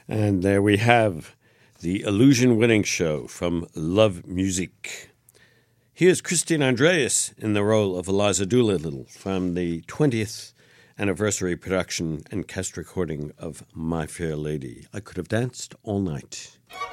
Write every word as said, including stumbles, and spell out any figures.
And there we have the Illusion Wedding Show from Love Music. Here's Christine Andreas in the role of Eliza Doolittle from the twentieth anniversary production and cast recording of My Fair Lady. I Could Have Danced All Night.